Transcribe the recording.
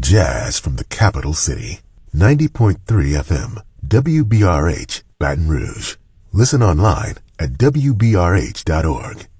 jazz from the capital city. 90.3 FM, WBRH, Baton Rouge. Listen online at WBRH.org.